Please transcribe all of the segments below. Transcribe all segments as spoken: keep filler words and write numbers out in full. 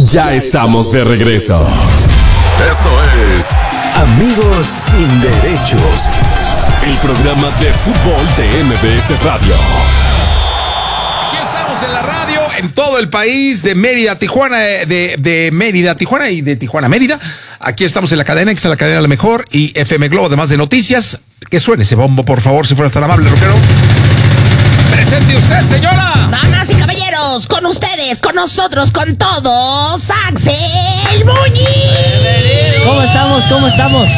Ya estamos de regreso. Esto es Amigos Sin Derechos, el programa de fútbol de M B S Radio. Aquí estamos en la radio, en todo el país, de Mérida a Tijuana, de, de Mérida a Tijuana y de Tijuana a Mérida. Aquí estamos en la cadena X, la cadena La Mejor y F M Globo, además de noticias. Que suene ese bombo, por favor, si fuera tan amable, rockero. Presente usted, señora. Damas y caballeros, con ustedes, con nosotros, con todos, Axel Muñiz. ¿Cómo estamos? ¿Cómo estamos?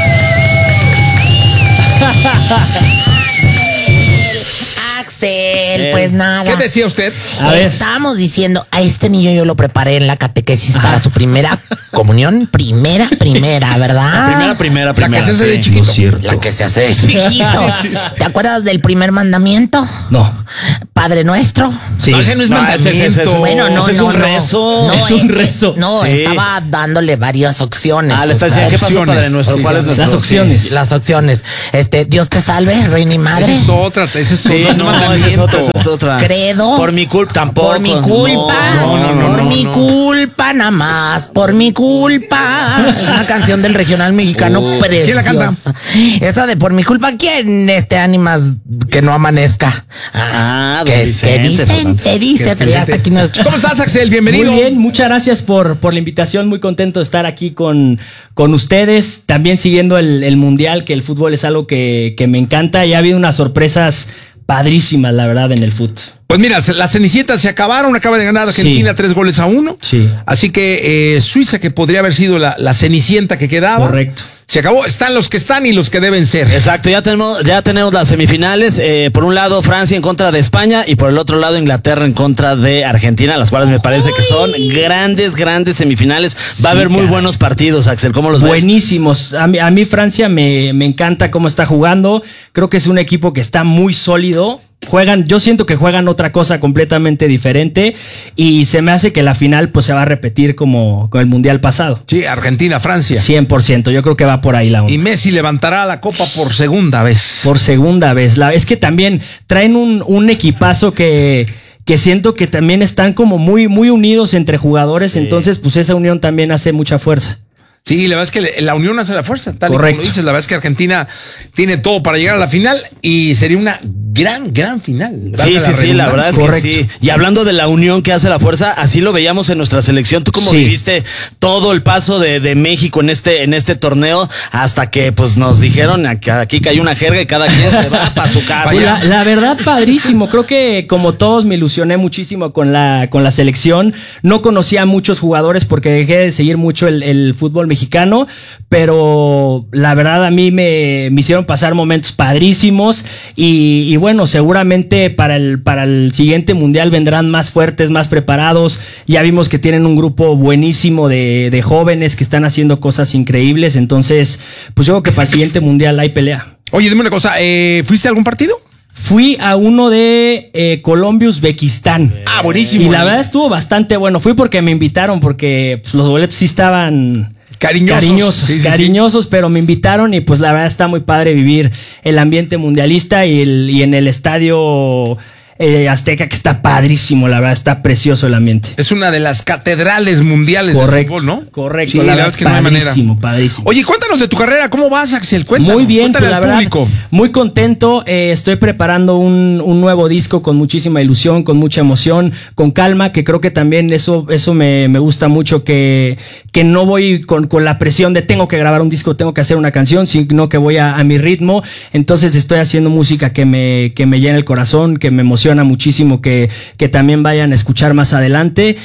Axel, pues nada. ¿Qué decía usted? A ver. Estábamos diciendo, a este niño yo lo preparé en la catequesis para su primera comunión. Primera, primera, ¿verdad? Primera, primera, primera. La que se hace sí, de chiquito. no es cierto. La que se hace de chiquito. ¿Te acuerdas del primer mandamiento? No. Padre Nuestro. Sí. No, ese no es No, mandamiento. ese es- ese es- Bueno, no, ese es no, un no. rezo. No, Es un eh, rezo. No, Sí. estaba dándole varias opciones. Ah, le está o sea, diciendo, ¿qué pasó, opciones. Padre Nuestro? Sí, ¿Cuál sí, es sí. nuestro? Las opciones. Sí. Las opciones. Este, Dios te salve, reina y madre. Esa es otra, esa es Sí, otra. no, esa es otra, esa es otra. Credo. Por mi culpa, tampoco. Por mi culpa. No, no, no, por no, mi no. culpa, nada más. Por mi culpa. Es una canción del regional mexicano Oh. preciosa. ¿Quién la canta? Esa de por mi culpa, ¿quién este ánimas que no amanezca? Ah, don que, Vicente que dicen, Fernández. que dice, Que es pero ya Vicente. está aquí nuestro. ¿Cómo estás, Axel? Bienvenido. Muy bien, muchas gracias por, por la invitación. Muy contento de estar aquí con, con ustedes. También siguiendo el, el Mundial, que el fútbol es algo que, que me encanta. Y ha habido unas sorpresas padrísimas, la verdad, en el fútbol. Pues mira, las Cenicientas se acabaron, acaba de ganar Argentina Sí. tres goles a uno. Sí. Así que eh, Suiza, que podría haber sido la, la Cenicienta que quedaba. Correcto. Se acabó, están los que están y los que deben ser. Exacto, ya tenemos, ya tenemos las semifinales. Eh, por un lado, Francia en contra de España y por el otro lado, Inglaterra en contra de Argentina, las cuales me parece que son grandes, grandes semifinales. Va a haber muy caray. buenos partidos, Axel. ¿Cómo los ves? Buenísimos. A mí, a mí Francia me, me encanta cómo está jugando. Creo que es un equipo que está muy sólido. Juegan, yo siento que juegan otra cosa completamente diferente y se me hace que la final pues se va a repetir como con el Mundial pasado. Sí, Argentina, Francia. cien por ciento. Yo creo que va por ahí la onda. Y Messi levantará la copa por segunda vez. Por segunda vez. La, es que también traen un, un equipazo que, que siento que también están como muy, muy unidos entre jugadores. Sí. Entonces, pues esa unión también hace mucha fuerza. Sí, la verdad es que la unión hace la fuerza, tal Correcto. y como dices. La verdad es que Argentina tiene todo para llegar a la final y sería una gran, gran final. Sí, Valga sí, sí, la verdad es que Correcto. sí. Y hablando de la unión que hace la fuerza, así lo veíamos en nuestra selección. Tú cómo Sí. viviste todo el paso de, de México en este, en este torneo hasta que pues nos dijeron que aquí cayó una jerga y cada quien se va para su casa. Pues la, la verdad, padrísimo. Creo que como todos me ilusioné muchísimo con la, con la selección. No conocía a muchos jugadores porque dejé de seguir mucho el, el fútbol mexicano, pero la verdad a mí me, me hicieron pasar momentos padrísimos y, y bueno, seguramente para el, para el siguiente mundial vendrán más fuertes, más preparados. Ya vimos que tienen un grupo buenísimo de, de jóvenes que están haciendo cosas increíbles. Entonces, pues yo creo que para el siguiente mundial hay pelea. Oye, dime una cosa, eh, ¿fuiste a algún partido? Fui a uno de eh, Colombia-Uzbekistán. Ah, buenísimo. Y la verdad estuvo bastante bueno. Fui porque me invitaron, porque pues, los boletos sí estaban Cariñosos. cariñosos, Sí, sí, sí. cariñosos, pero me invitaron y pues la verdad está muy padre vivir el ambiente mundialista y, el, y en el estadio eh, Azteca, que está padrísimo, la verdad está precioso el ambiente. Es una de las catedrales mundiales Correcto, del fútbol, ¿no? correcto, Sí, la la verdad verdad es que no hay manera. padrísimo, padrísimo. Oye, cuéntanos de tu carrera, ¿cómo vas, Axel? Cuéntanos, Muy bien, cuéntale pues, la al verdad, público. muy contento. Eh, estoy preparando un, un nuevo disco con muchísima ilusión, con mucha emoción, con calma, que creo que también eso, eso me, me gusta mucho, que, que no voy con, con la presión de tengo que grabar un disco, tengo que hacer una canción, sino que voy a, a mi ritmo. Entonces estoy haciendo música que me, que me llena el corazón, que me emociona muchísimo, que, que también vayan a escuchar más adelante.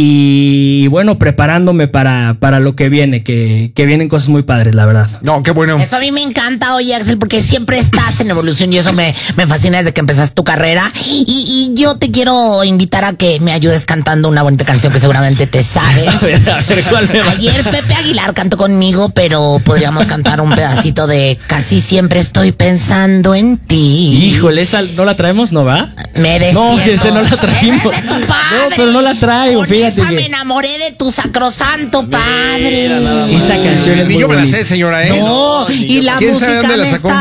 Y bueno, preparándome para, para lo que viene, que, que vienen cosas muy padres, la verdad. No, qué bueno. Eso a mí me encanta, oye, Axel, porque siempre estás en evolución y eso me, me fascina desde que empezaste tu carrera. Y, y yo te quiero invitar a que me ayudes cantando una bonita canción que seguramente te sabes. A ver, a ver, ¿cuál me va? Ayer Pepe Aguilar cantó conmigo, pero podríamos cantar un pedacito de Casi siempre estoy pensando en ti. Híjole, esa no la traemos, ¿no va? Me despierto. No, que ese no la traímos. Ese es de tu padre. No, pero no la traigo, Con fíjate esa que- me enamoré de tu sacrosanto padre. Esa canción es Ni muy yo me la bonita. sé, señora, ¿eh? No, y la ¿Quién sabe música dónde la me sacó? está